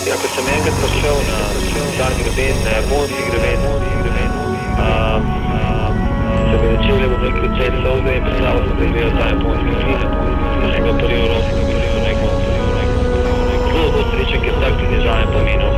Ja, ko sem enkrat prišel na ta greben, na japonski greben, se ga začeli, bom rekel, cel solze in predstavil sem, da je bil ta japonski film. Enega prvi Evropi, zelo srečen, ker tak dizajn pomenil.